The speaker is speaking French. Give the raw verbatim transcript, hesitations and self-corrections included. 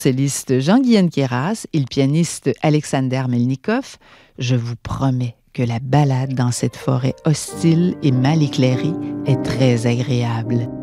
Celliste Jean-Guyenne Queyras et le pianiste Alexander Melnikov, je vous promets que la balade dans cette forêt hostile et mal éclairée est très agréable.